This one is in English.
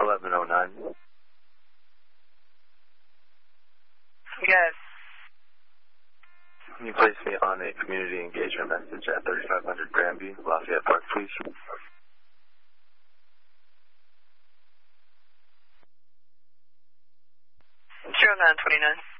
1109. Yes. Can you place me on a community engagement message at 3500 Granby, Lafayette Park, please? Zero 0929.